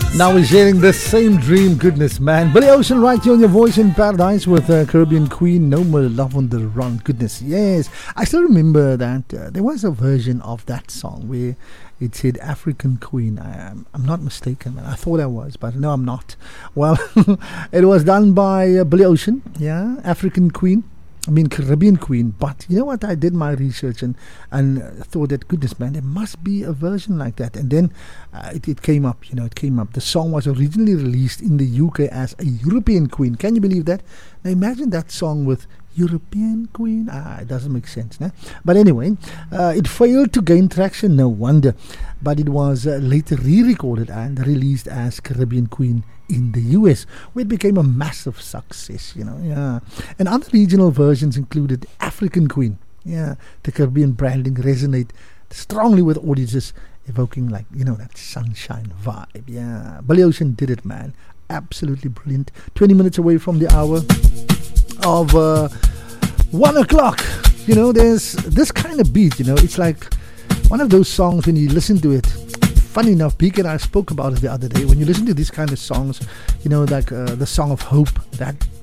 Now we're sharing the same dream. Goodness, man. Billy Ocean right here on your Voice in Paradise with Caribbean Queen. No More Love on the Run. Goodness, yes. I still remember that there was a version of that song where it said African Queen. I'm not mistaken, man. I thought I was, but no, I'm not. Well, it was done by Billy Ocean. Yeah, African Queen. I mean Caribbean Queen. But you know what? I did my research and thought that, goodness, man, there must be a version like that. And then it came up. It came up. The song was originally released in the UK as a European Queen. Can you believe that? Now imagine that song with European Queen. It doesn't make sense, nah? But anyway, it failed to gain traction, no wonder. But it was later re-recorded and released as Caribbean Queen in the US, where it became a massive success, yeah. And other regional versions included African Queen. Yeah, the Caribbean branding resonate strongly with audiences, evoking that sunshine vibe. Yeah, Billy Ocean did it, man. Absolutely brilliant. 20 minutes away from the hour of 1 o'clock. There's this kind of beat. It's like one of those songs when you listen to it. Funny enough, Beak and I spoke about it the other day. When you listen to these kind of songs, like the Song of Hope, that